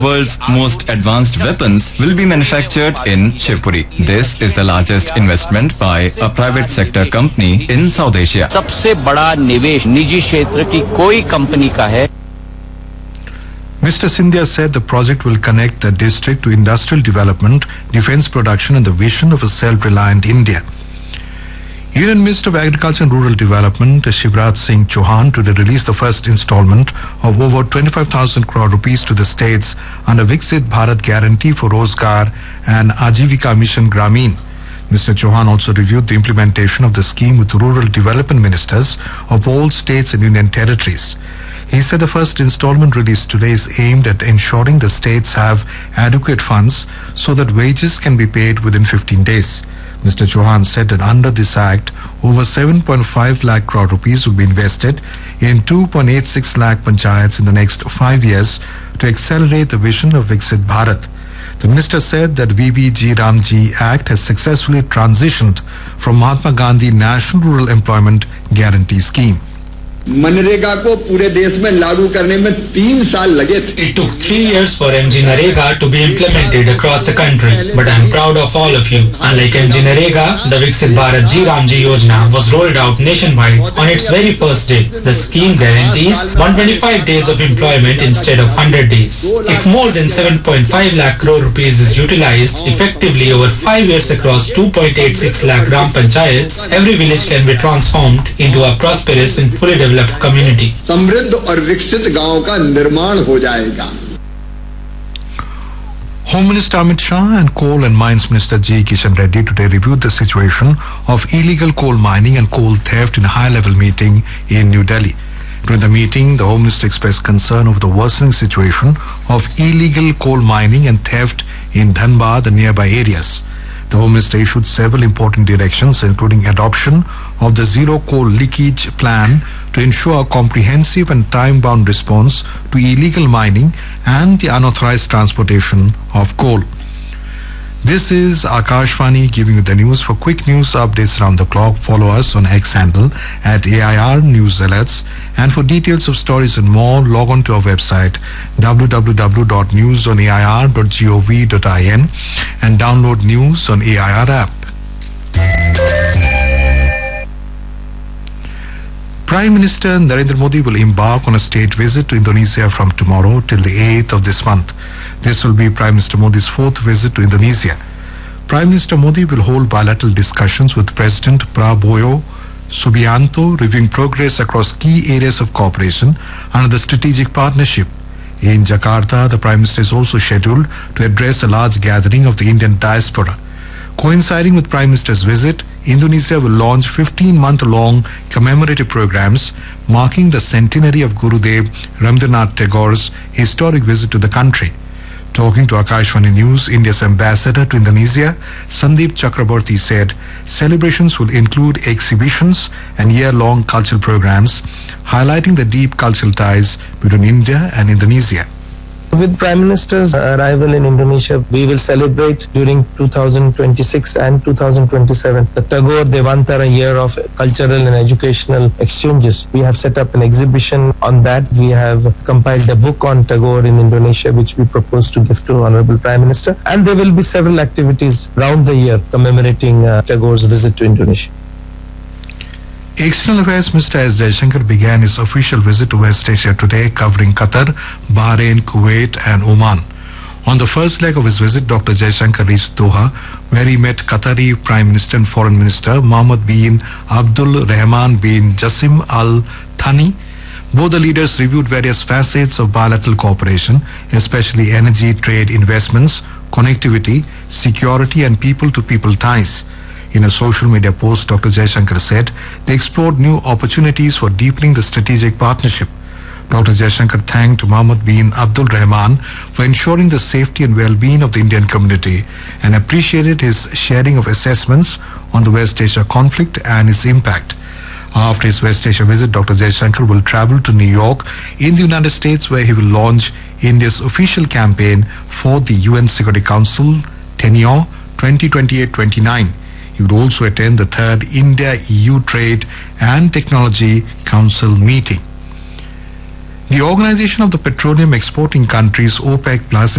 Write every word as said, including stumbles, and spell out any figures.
World's most advanced weapons will be manufactured in Shivpuri. This is the largest investment by a private sector company in South Asia. सबसे बड़ा निवेश निजी क्षेत्र की कोई company का है. Mister Scindia said the project will connect the district to industrial development, defense production and the vision of a self-reliant India. Union Minister of Agriculture and Rural Development Shivraj Singh Chauhan today released the first installment of over twenty-five thousand crore rupees to the states under Viksit Bharat Guarantee for Rozgar and Ajivika Mission Grameen. Mister Chauhan also reviewed the implementation of the scheme with rural development ministers of all states and union territories. He said the first installment released today is aimed at ensuring the states have adequate funds so that wages can be paid within fifteen days. Mister Chauhan said that under this act, over seven point five lakh crore rupees will be invested in two point eight six lakh panchayats in the next five years to accelerate the vision of Viksit Bharat. The minister said that V B G Ramji Act has successfully transitioned from Mahatma Gandhi National Rural Employment Guarantee Scheme. MNREGA को पूरे देश में लागू करने में तीन साल लगे थे. It took three years for M G Narega to be implemented across the country, but I am proud of all of you. Unlike M G Narega, the Viksit Bharat Ji Ramji Yojana was rolled out nationwide on its very first day. The scheme guarantees one hundred twenty-five days of employment instead of one hundred days. If more than seven point five lakh crore rupees is utilized effectively over five years across two point eight six lakh Gram Panchayats, every village can be transformed into a prosperous and fully developed community. समृद्ध और विकसित गांव का निर्माण हो जाएगा. Home Minister Amit Shah and Coal and Mines Minister G. Kishan Reddy today reviewed the situation of illegal coal mining and coal theft in a high-level meeting in New Delhi. During the meeting, the Home Minister expressed concern over the worsening situation of illegal coal mining and theft in Dhanbad and nearby areas. The Home Minister issued several important directions, including adoption of the zero coal leakage plan to ensure a comprehensive and time-bound response to illegal mining and the unauthorized transportation of coal. This is Akashvani giving you the news. For quick news updates around the clock, follow us on X handle at A I R News Alerts. And for details of stories and more, log on to our website w w w dot news on a i r dot gov dot in and download News on A I R app. Prime Minister Narendra Modi will embark on a state visit to Indonesia from tomorrow till the eighth of this month. This will be Prime Minister Modi's fourth visit to Indonesia. Prime Minister Modi will hold bilateral discussions with President Prabowo Subianto, reviewing progress across key areas of cooperation under the strategic partnership. In Jakarta, the Prime Minister is also scheduled to address a large gathering of the Indian diaspora. Coinciding with Prime Minister's visit, Indonesia will launch fifteen-month-long commemorative programs marking the centenary of Gurudev Rabindranath Tagore's historic visit to the country. Talking to Akashvani News, India's ambassador to Indonesia, Sandeep Chakraborty, said celebrations will include exhibitions and year-long cultural programs, highlighting the deep cultural ties between India and Indonesia. With Prime Minister's arrival in Indonesia, we will celebrate during two thousand twenty-six and two thousand twenty-seven the Tagore Devantara year of cultural and educational exchanges. We have set up an exhibition on that. We have compiled a book on Tagore in Indonesia, which we propose to give to Honorable Prime Minister. And there will be several activities round the year commemorating uh, Tagore's visit to Indonesia. External Affairs Minister S. Jaishankar began his official visit to West Asia today, covering Qatar, Bahrain, Kuwait and Oman. On the first leg of his visit, Doctor Jaishankar reached Doha, where he met Qatari Prime Minister and Foreign Minister Mohammed bin Abdul Rahman bin Jassim Al Thani. Both the leaders reviewed various facets of bilateral cooperation, especially energy, trade, investments, connectivity, security and people-to-people ties. In a social media post, Doctor Jaishankar said they explored new opportunities for deepening the strategic partnership. Doctor Jaishankar thanked Mohammed bin Abdul Rahman for ensuring the safety and well-being of the Indian community and appreciated his sharing of assessments on the West Asia conflict and its impact. After his West Asia visit, Doctor Jaishankar will travel to New York in the United States, where he will launch India's official campaign for the U N Security Council tenure twenty twenty-eight twenty-nine. He would also attend the third India-E U Trade and Technology Council meeting. The Organization of the Petroleum Exporting Countries, OPEC Plus,